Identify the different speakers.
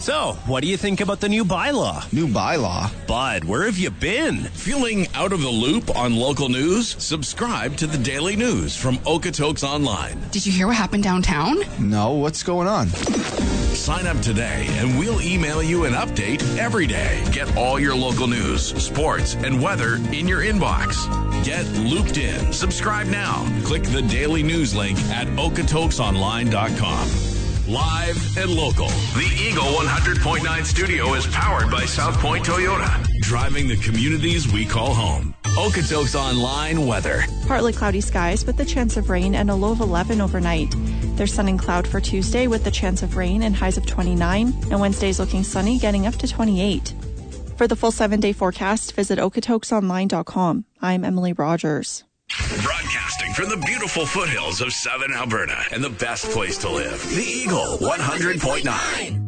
Speaker 1: So, what do you think about the new bylaw?
Speaker 2: New bylaw?
Speaker 1: Bud, where have you been?
Speaker 3: Feeling out of the loop on local news? Subscribe to the Daily News from Okotoks Online.
Speaker 4: Did you hear what happened downtown?
Speaker 2: No, what's going on?
Speaker 3: Sign up today and we'll email you an update every day. Get all your local news, sports, and weather in your inbox. Get looped in. Subscribe now. Click the Daily News link at okotoksonline.com. Live and local. The Eagle 100.9 studio is powered by South Point Toyota. Driving the communities we call home. Okotoks Online weather.
Speaker 5: Partly cloudy skies with the chance of rain and a low of 11 overnight. There's sun and cloud for Tuesday with the chance of rain and highs of 29. And Wednesday's looking sunny, getting up to 28. For the full 7-day forecast, visit okotoksonline.com. I'm Emily Rogers.
Speaker 3: Broadcasting from the beautiful foothills of southern Alberta and the best place to live. The Eagle 100.9.